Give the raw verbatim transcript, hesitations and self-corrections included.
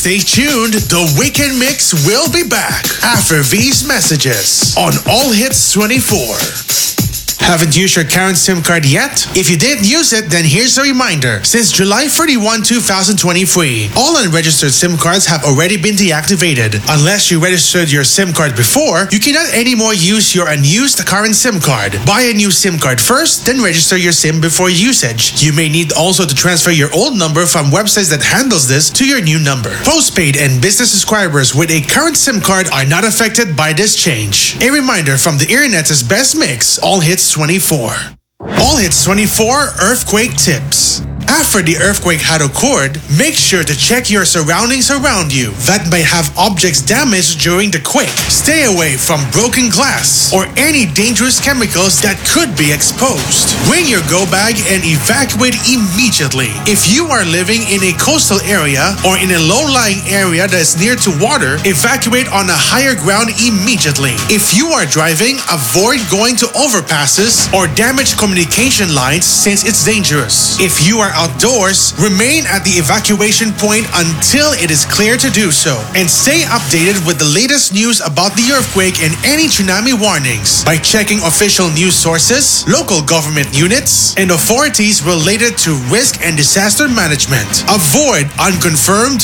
Stay tuned, the Weekend Mix will be back after these messages on All Hits twenty-four. Haven't used your current SIM card yet? If you didn't use it, then here's a reminder. Since July thirty-first, twenty twenty-three, all unregistered SIM cards have already been deactivated. Unless you registered your SIM card before, you cannot anymore use your unused current SIM card. Buy a new SIM card first, then register your SIM before usage. You may need also to transfer your old number from websites that handles this to your new number. Postpaid and business subscribers with a current SIM card are not affected by this change. A reminder from the Internet's best mix, All Hits twenty-four. All Hits twenty-four Earthquake Tips. After the earthquake had occurred, make sure to check your surroundings around you that may have objects damaged during the quake. Stay away from broken glass or any dangerous chemicals that could be exposed. Bring your go bag and evacuate immediately. If you are living in a coastal area or in a low-lying area that is near to water, evacuate on a higher ground immediately. If you are driving, avoid going to overpasses or damaged communication lines since it's dangerous. If you are outdoors, remain at the evacuation point until it is clear to do so, and stay updated with the latest news about the earthquake and any tsunami warnings by checking official news sources, local government units, and authorities related to risk and disaster management. Avoid unconfirmed